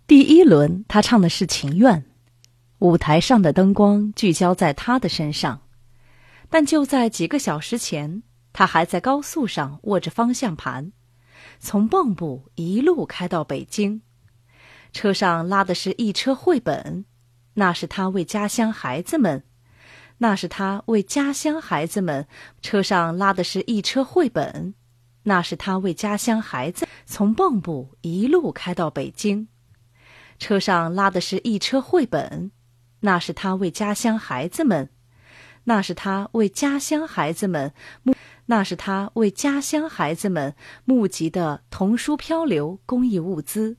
第一轮，他唱的是情愿，舞台上的灯光聚焦在他的身上，但就在几个小时前，他还在高速上握着方向盘，从蚌埠一路开到北京。车上拉的是一车绘本，那是他为家乡孩子们，车上拉的是一车绘本，那是他为家乡孩子，从蚌埠一路开到北京。车上拉的是一车绘本，那是他为家乡孩子们，那是他为家乡孩子们募集的童书漂流公益物资。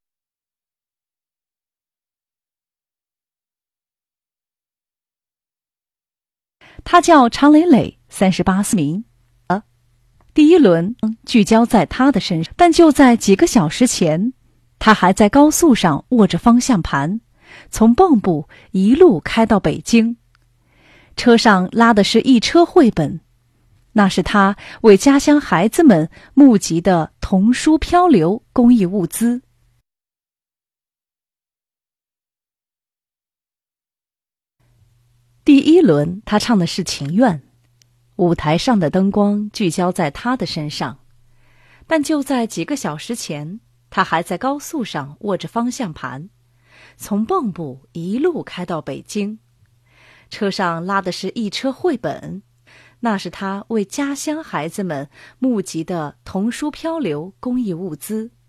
他叫常磊磊，38岁。第一轮聚焦在他的身上，但就在几个小时前，他还在高速上握着方向盘，从蚌埠一路开到北京。车上拉的是一车绘本，那是他为家乡孩子们募集的童书漂流公益物资。第一轮，他唱的是情愿，舞台上的灯光聚焦在他的身上，但就在几个小时前，他还在高速上握着方向盘，从蚌埠一路开到北京。车上拉的是一车绘本，那是他为家乡孩子们募集的童书漂流公益物资。